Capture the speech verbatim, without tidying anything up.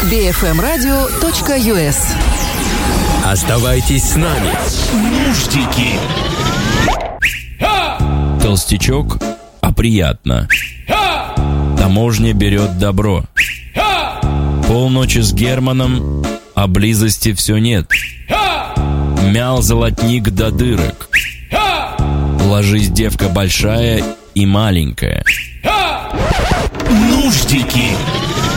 би эф эм радио точка ю эс. Оставайтесь с нами. Нуждики. Толстячок, а приятно. Таможня берет добро. Полночи с Германом, а близости все нет. Мял золотник до дырок. Ложись, девка большая и маленькая. Нуждики.